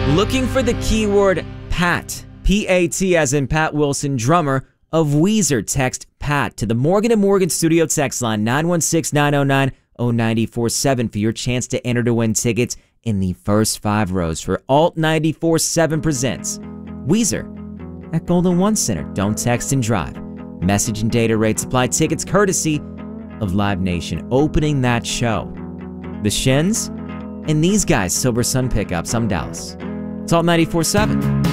Looking for the keyword PAT. P-A-T as in Pat Wilson, drummer of Weezer. Text PAT to the Morgan & Morgan studio text line 916-909-0947 for your chance to enter to win tickets in the first 5 rows for Alt 94.7 presents Weezer at Golden One Center. Don't text and drive. Message and data rates apply. Tickets courtesy of Live Nation. Opening that show, The Shins and these guys, Silver Sun Pickups. I'm Dallas. It's Alt 94.7.